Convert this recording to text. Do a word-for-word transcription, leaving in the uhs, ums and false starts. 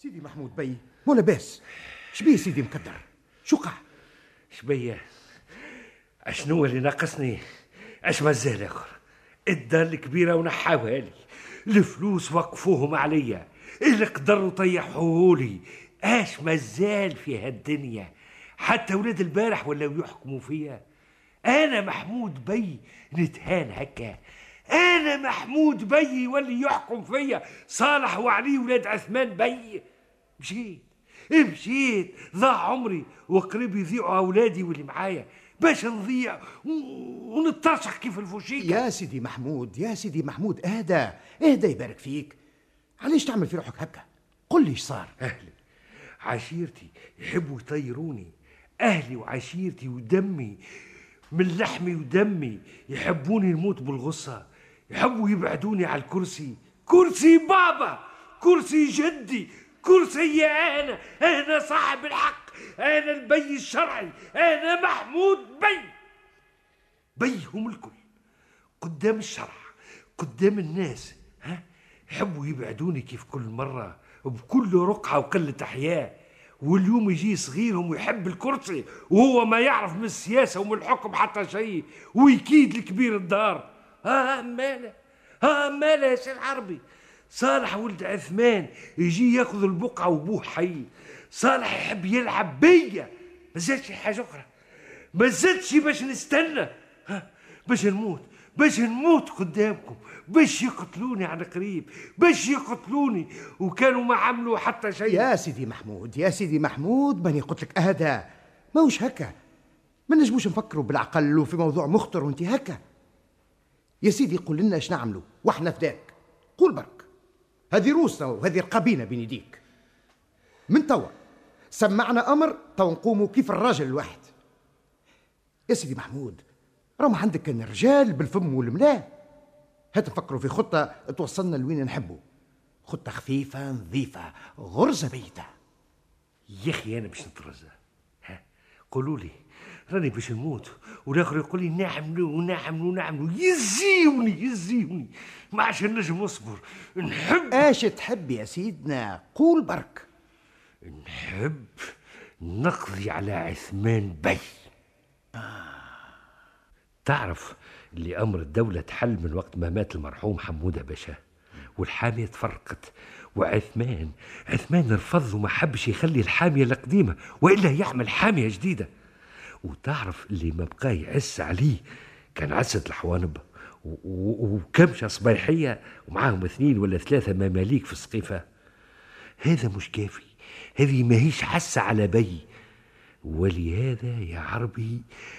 سيدي محمود بي مو لاباس؟ شبيه سيدي مكدر؟ شو قع؟ شبيه؟ اشنو اللي ناقصني؟ اش مازال اخر؟ الدار الكبيره ونحاوها لي، الفلوس وقفوهم عليا، اللي قدروا طيحوهولي. اش مازال في هالدنيا؟ حتى ولاد البارح ولاو يحكموا فيا. انا محمود بي نتهان هكا؟ انا محمود بي واللي يحكم فيا صالح وعلي ولاد عثمان بي؟ مشيت مشيت ضاع عمري وقريب يضيعوا اولادي واللي معايا باش نضيع ونترشح كيف الفوشيكا. يا سيدي محمود يا سيدي محمود اهدى اهدى يبارك فيك. علاش تعمل في روحك هكا؟ قل لي ايش صار؟ اهلي عشيرتي يحبوا يطيروني، اهلي وعشيرتي ودمي من لحمي ودمي يحبوني نموت بالغصة، يحبوا يبعدوني على الكرسي. كرسي بابا، كرسي جدي، كرسي أنا أنا صاحب الحق، أنا البي الشرعي، أنا محمود بي. بيهم الكل قدام الشرع قدام الناس. ها يحبوا يبعدوني كيف كل مرة بكل رقعة وقلة أحياء. واليوم يجي صغيرهم ويحب الكرسي وهو ما يعرف من السياسة ومن الحكم حتى شيء، ويكيد لكبير الدار. ها ماله ها ماله يا سيد عربي؟ صالح ولد عثمان يجي ياخذ البقعة وبوه حي. صالح يحب يلعب بيا، ما زادش حاجة أخرى، ما زادش باش نستنى. ها باش نموت باش نموت قدامكم، باش يقتلوني عن قريب، باش يقتلوني وكانوا ما عملوا حتى شيء. يا سيدي محمود يا سيدي محمود بني قلت لك اهدى، ماهوش هكا. ما نجموش نفكروا بالعقل وفي موضوع مخطر وانت هكا. يا سيدي قول لنا ايش نعملوا واحنا فداك. قول برك، هذه روسنا وهذه رقابينا بين يديك. من توا سمعنا امر تو نقوموا كيف الراجل الواحد. يا سيدي محمود راهم عندك كان الرجال بالفم والملا. هات نفكروا في خطة توصلنا لوين نحبوا، خطة خفيفة نظيفة غرزة بيتة. يا أخي أنا باش نترزى. ها قولوا لي راني باش نموت والآخر يقول لي نعملوا ونعملوا ونعملوا، يزيوني يزيوني ما عادش نجم نصبر. نحب. ايش تحب يا سيدنا؟ قول برك. نحب نقضي على عثمان بي. آه. تعرف اللي أمر الدولة تحل من وقت ما مات المرحوم حمودة باشا، والحامية تفرقت، وعثمان عثمان رفض وما حبش يخلي الحامية القديمة وإلا يعمل حامية جديدة. وتعرف اللي ما بقى يعس عليه كان عسة الحوانب وكمشة صبيحية ومعاهم اثنين ولا ثلاثة مماليك في السقيفة. هذا مش كافي، هذه ماهيش عسة على بي. ولهذا يا عربي